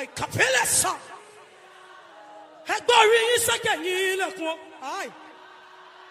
Ai, kapelesa. Ẹgbẹ́ orí yín sẹ́kẹ̀ yín lẹ́kùn. Ai.